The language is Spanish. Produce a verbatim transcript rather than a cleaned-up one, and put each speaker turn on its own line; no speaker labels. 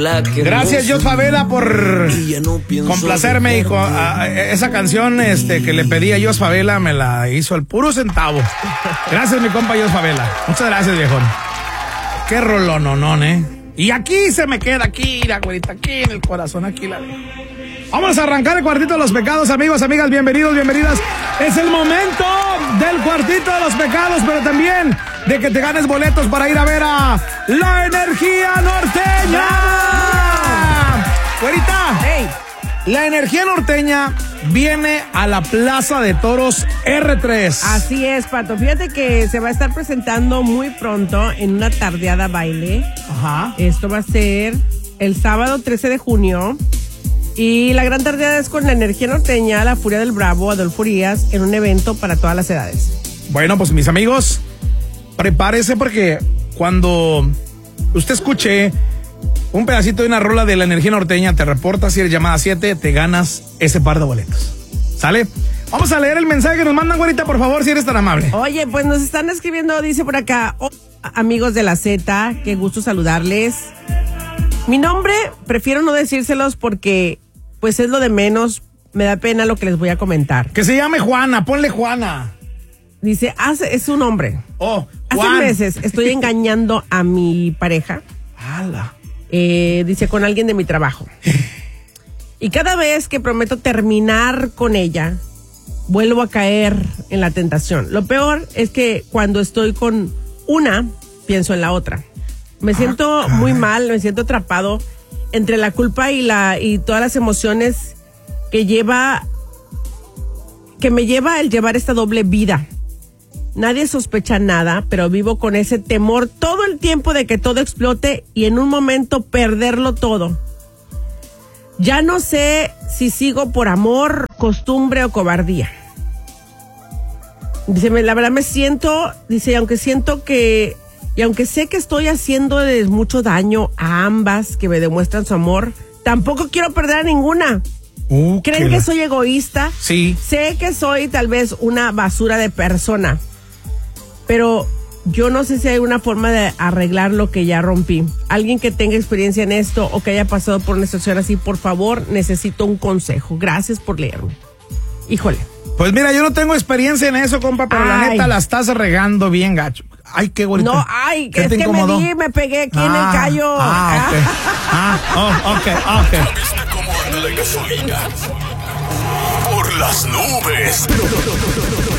Gracias, Jos Favela, por complacerme, hijo. A, a, esa canción este, que le pedí a Jos Favela me la hizo al puro centavo. Gracias, mi compa Jos Favela. Muchas gracias, viejón. Qué rolononón, ¿eh? Y aquí se me queda, aquí, la güerita, aquí en el corazón, aquí la dejo. Vamos a arrancar el cuartito de los pecados, amigos, amigas, bienvenidos, bienvenidas. Es el momento del cuartito de los pecados, pero también de que te ganes boletos para ir a ver a La Energía Norteña. Güerita,
hey.
La Energía Norteña viene a la Plaza de Toros erre tres.
Así es, Pato. Fíjate que se va a estar presentando muy pronto en una tardeada baile.
Ajá.
Esto va a ser el sábado trece de junio. Y la gran tardeada es con La Energía Norteña, La Furia del Bravo, Adolfo Urias, en un evento para todas las edades.
Bueno, pues mis amigos, prepárese porque cuando usted escuche un pedacito de una rola de La Energía Norteña, te reportas y eres llamada siete, te ganas ese par de boletos. ¿Sale? Vamos a leer el mensaje que nos mandan, güerita, por favor, si eres tan amable.
Oye, pues nos están escribiendo, dice por acá, oh, amigos de la Z, qué gusto saludarles. Mi nombre, prefiero no decírselos porque, pues es lo de menos, me da pena lo que les voy a comentar.
Que se llame Juana, ponle Juana.
Dice, hace, es un hombre.
Oh, Juan.
Hace meses estoy engañando a mi pareja.
¡Hala!
Eh, dice, con alguien de mi trabajo. Y cada vez que prometo terminar con ella, vuelvo a caer en la tentación. Lo peor es que cuando estoy con una, pienso en la otra. Me siento ah, muy mal, me siento atrapado entre la culpa y la y todas las emociones que lleva, que me lleva el llevar esta doble vida. Nadie sospecha nada, pero vivo con ese temor todo el tiempo de que todo explote y en un momento perderlo todo. Ya no sé si sigo por amor, costumbre o cobardía. Dice, la verdad me siento, dice, aunque siento que, y aunque sé que estoy haciéndoles mucho daño a ambas que me demuestran su amor, tampoco quiero perder a ninguna.
Uh,
¿Creen que la... soy egoísta?
Sí.
Sé que soy tal vez una basura de persona, pero yo no sé si hay una forma de arreglar lo que ya rompí. Alguien que tenga experiencia en esto o que haya pasado por una situación así, por favor, necesito un consejo. Gracias por leerme. Híjole.
Pues mira, yo no tengo experiencia en eso, compa, pero ay, la neta la estás regando bien gacho. Ay, qué bonito.
No, ay, es que incomodó? me di, me pegué aquí ah, en el callo.
Ah, ok. ah, oh, ok, ok.
Está como anda la gasolina. Por las nubes.